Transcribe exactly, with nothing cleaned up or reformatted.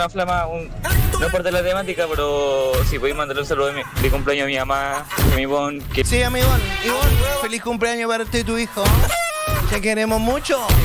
una flama, un, no importa la temática, pero si podéis mandarle un saludo de, mi, de cumpleaños a mi mamá, a mi bon, que Sí, amigo, Ivonne, feliz cumpleaños para ti y tu hijo. Te queremos mucho.